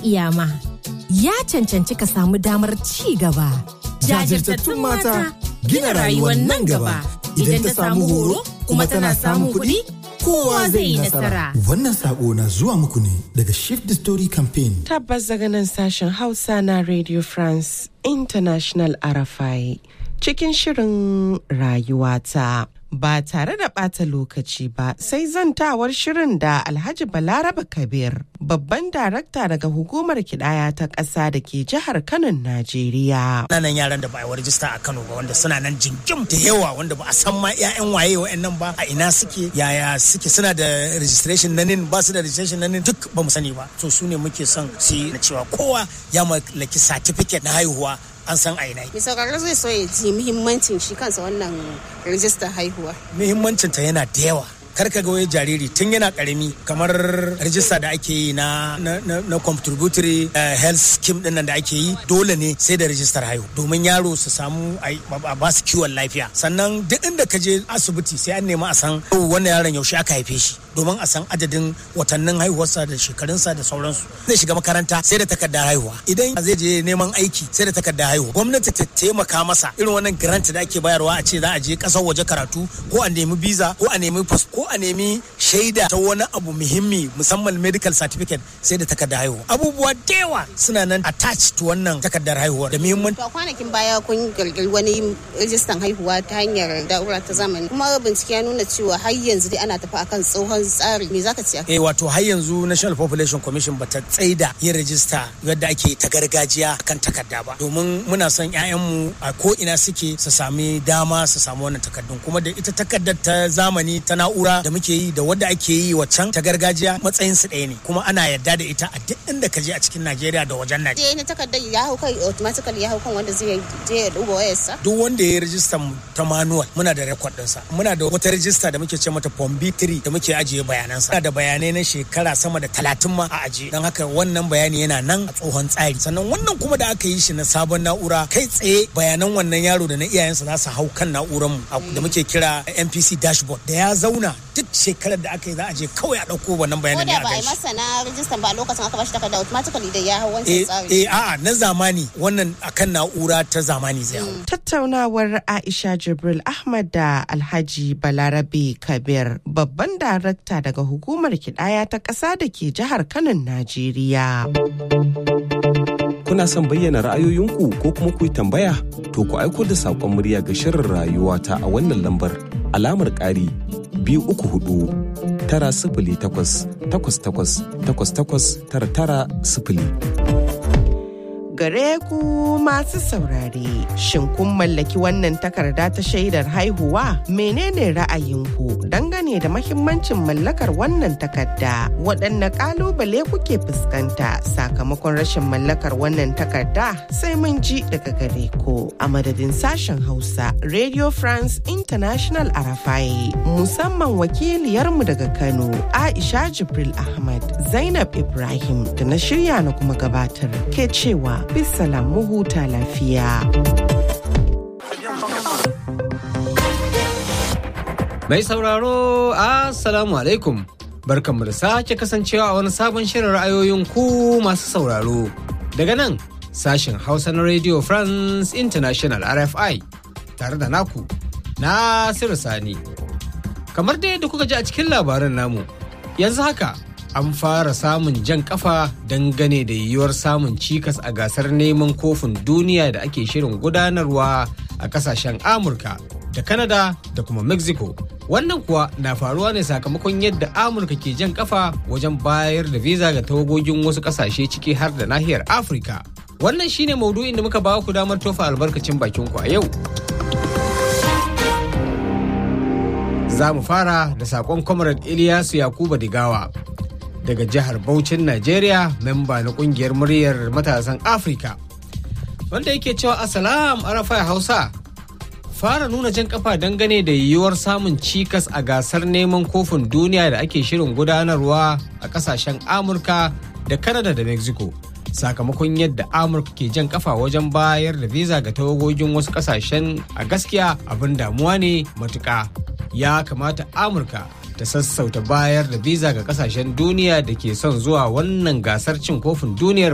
iya ma. Ya cancanci ka samu damar ci gaba. Jajirtattun mata gina rayuwar nan gaba. Idan ta samu horo kuma tana samun kuɗi, kowa zai yi nasara. Wannan sako na zuwa muku ne daga Shift the Story Campaign. Tabbas daga nan sashen Hausa na Radio France International RFI cikin shirin rayuwata. Ba tare da ɓata lokaci ba sai zantawar shirin da Alhaji Balaraba Kabir, babban darakta daga hukumar kidaya ta ƙasa da ke jihar Kano, Najeriya. Nan yaran da ba a rajista a Kano ba wanda suna nan jingim da yawa wanda ba a san ma 'ya'yan waye wa'annan ba a ina suke yaya suke suna da registration na nin ba su da registration na nin duk ba mu sani ba. To su ne muke son su na cewa kowa ya mallaki certificate na haihuwa an san aina. Mai sauraro zai so ya ji muhimmancin shi kansa wannan rijistar haihuwa. Muhimmancinta yana da yawa. Kar ka ga wai jariri tun yana karami kamar rajista da ake yi na contributory health scheme din nan da ake yi dole ne sai da rajistar haihu domin yaro su samu a ba su kiwon lafiya. Sannan duk inda ka je asibiti sai an nemi a san wannan yaron yaushe aka haife shi domin a san adadin watannin haihuwarsa da shekarunsa da sauransu. Zai shiga makaranta sai da takardar haihuwa. Idan zai je neman aiki sai da takardar haihuwa. Gwamnati ta taimaka masa irin wannan grant da ake bayarwa a ce za a je kasar waje karatu ko a nemi visa ko a nemi ko a nemi shaida ta wani abu muhimmi musamman medical certificate sai da takardar haihuwa. Abubuwa da yawa suna nan attached to wannan takardar haihuwa da muhimmanci. To kwanakin baya kun kirkiri wani rijistan haihuwa ta hanyar da'ura ta zamani kuma bincike ya nuna cewa har yanzu dai ana tafi akan tsohon tsari. Me zaka ce? Wato har yanzu National Population Commission bata tsaida yin rajista yadda ake ta gargajiya kan takarda ba domin muna son 'ya'yanmu a ko ina suke su sami dama su samu wannan takardun kuma da ita takardar ta zamani ta na'ura da muke yi da wadda ake yi waccan ta gargajiya matsayin su ɗaya ne kuma ana yarda da ita a duk inda ka je a cikin Najeriya da wajen Najeriya. Ne takardar ya hau kai automatically ya hau kan wanda zai je ya duba wayarsa. Duk wanda ya yi rijistar ta manual muna da record ɗinsa. Muna da wata rijista da muke ce mata Form B3 da muke ajiye bayanansa. Muna da bayanai na shekara sama da 30 ma a ajiye. Don haka wannan bayani yana nan a tsohon tsari. Sannan wannan kuma da aka yi shi na sabon na'ura kai tsaye bayanan wannan yaro da na iyayensa za su hau kan na'urar mu da muke kira NPC dashboard da ya zauna duk shekarar da aka yi za a je kawai a ɗauko wannan bayanan ne a gaishe. Ko da ba a yi masa na rijistan ba lokacin aka bashi takarda automatically da ya hau wancan tsari. A'a na zamani wannan akan na'ura ta zamani zai hau. Tattaunawar Aisha Jibril Ahmad da Alhaji Balarabe Kabir, babban darakta daga hukumar kidaya ta ƙasa da ke jihar Kano, Najeriya. Kuna son bayyana ra'ayoyinku ko kuma ku yi tambaya? To ku aiko da saƙon murya ga shirin rayuwata a wannan lambar alamar ƙari 234 908 Gare ku masu saurare, shin kun mallaki wannan takarda ta shaidar haihuwa? Menene ra'ayinku dangane da mahimmancin mallakar wannan takarda? Waɗanne ƙalubale kuke fuskanta sakamakon rashin mallakar wannan takarda? Sai mun ji daga gare ku. A madadin sashen Hausa, Radio France International RFI, musamman wakiliyarmu daga Kano, Aisha Jibril Ahmad, Zainab Ibrahim da na shirya na kuma gabatar ke cewa bisalam mu huta lafiya. Mai sauraro, Assalamu alaikum. Barkanmu da sake kasancewa a wani sabon shirin ra'ayoyin ku masu sauraro. Daga nan, sashen Hausa na Radio France International RFI, tare da naku, Nasiru Sani. Kamar dai da kuka ji a cikin labaran namu, yanzu haka an fara samun jan kafa dangane da yiwuwar samun cikas a gasar neman kofin duniya da ake shirin gudanarwa a kasashen Amurka da Canada da kuma Mexico. Wannan kuwa na faruwa ne sakamakon yadda Amurka ke jan kafa wajen bayar da visa ga tawagogin wasu kasashe ciki har da nahiyar Afirka. Wannan shine maudu'in da muka ba ku damar tofa albarkacin bakin ku a yau. Za mu fara da saƙon Comrade Ilyasu Yakuba Digawa daga jihar Bauchin, Najeriya, memba na ƙungiyar muryar matasan Afirka, wanda yake cewa Assalam Arafai Hausa. Fara nuna jan kafa dangane da yiwuwar samun cikas a gasar neman kofin duniya da ake shirin gudanarwa a kasashen Amurka da Canada da Mexico. Sakamakon yadda Amurka ke jan kafa wajen bayar da visa ga tawagogin wasu kasashen, a gaskiya abin damuwa ne matuƙa. Ya kamata Amurka ta sassauta bayar da visa ga kasashen duniya da ke son zuwa wannan gasar cin kofin duniyar